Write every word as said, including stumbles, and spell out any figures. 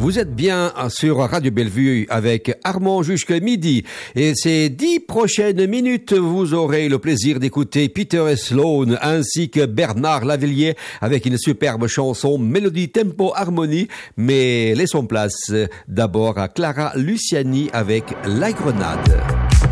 Vous êtes bien sur Radio Bellevue avec Armand jusqu'à midi. Et ces dix prochaines minutes, vous aurez le plaisir d'écouter Peter et Sloan ainsi que Bernard Lavilliers avec une superbe chanson Mélodie, Tempo, Harmonie. Mais laissons place d'abord à Clara Luciani avec La Grenade.